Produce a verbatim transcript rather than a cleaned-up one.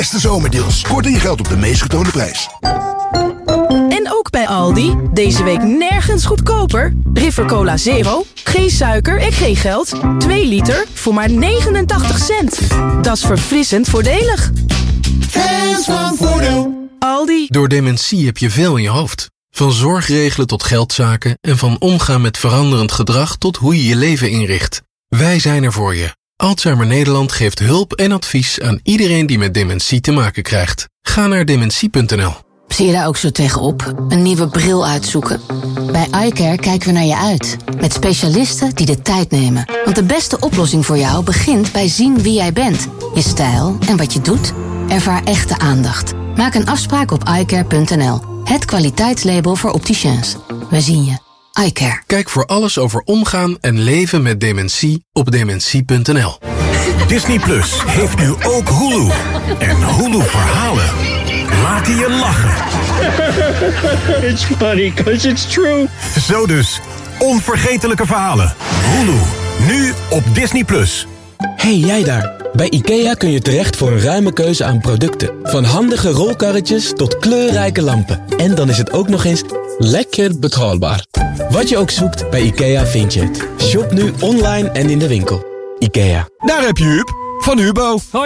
Beste zomerdeals. Korting geldt op de meest getoonde prijs. En ook bij Aldi. Deze week nergens goedkoper. River Cola Zero. Geen suiker en geen geld. twee liter voor maar negenentachtig cent. Dat is verfrissend voordelig. Fans van Voordeel. Aldi. Door dementie heb je veel in je hoofd. Van zorgregelen tot geldzaken en van omgaan met veranderend gedrag tot hoe je je leven inricht. Wij zijn er voor je. Alzheimer Nederland geeft hulp en advies aan iedereen die met dementie te maken krijgt. Ga naar dementie punt n l. Zie je daar ook zo tegenop? Een nieuwe bril uitzoeken? Bij iCare kijken we naar je uit. Met specialisten die de tijd nemen. Want de beste oplossing voor jou begint bij zien wie jij bent. Je stijl en wat je doet. Ervaar echte aandacht. Maak een afspraak op i care punt n l. Het kwaliteitslabel voor opticiens. We zien je. iCare. Kijk voor alles over omgaan en leven met dementie op dementie punt n l. Disney Plus heeft nu ook Hulu. En Hulu verhalen laten je lachen. It's funny because it's true. Zo dus, onvergetelijke verhalen. Hulu, nu op Disney Plus. Hey jij daar! Bij IKEA kun je terecht voor een ruime keuze aan producten. Van handige rolkarretjes tot kleurrijke lampen. En dan is het ook nog eens lekker betaalbaar. Wat je ook zoekt, bij IKEA vind je het. Shop nu online en in de winkel. IKEA. Daar heb je Huub van Hubo.